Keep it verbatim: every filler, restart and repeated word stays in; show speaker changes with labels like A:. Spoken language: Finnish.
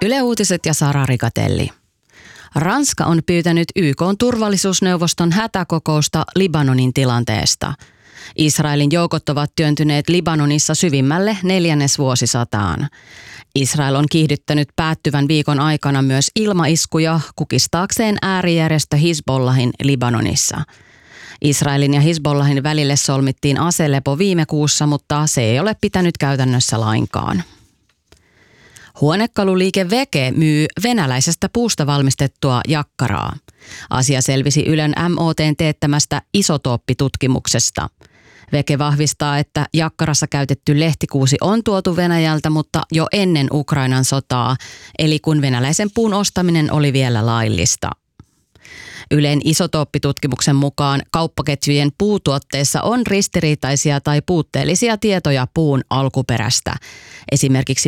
A: Yle Uutiset ja Sara Rigatelli. Ranska on pyytänyt Y K:n turvallisuusneuvoston hätäkokousta Libanonin tilanteesta. Israelin joukot ovat työntyneet Libanonissa syvimmälle neljännesvuosisataan. Israel on kiihdyttänyt päättyvän viikon aikana myös ilmaiskuja kukistaakseen äärijärjestö Hizbollahin Libanonissa. Israelin ja Hizbollahin välille solmittiin aselepo viime kuussa, mutta se ei ole pitänyt käytännössä lainkaan. Huonekaluliike Veke myy venäläisestä puusta valmistettua jakkaraa. Asia selvisi Ylen M O T:n teettämästä isotooppitutkimuksesta. Veke vahvistaa, että jakkarassa käytetty lehtikuusi on tuotu Venäjältä, mutta jo ennen Ukrainan sotaa, eli kun venäläisen puun ostaminen oli vielä laillista. Ylen isotooppitutkimuksen mukaan kauppaketjujen puutuotteissa on ristiriitaisia tai puutteellisia tietoja puun alkuperästä. Esimerkiksi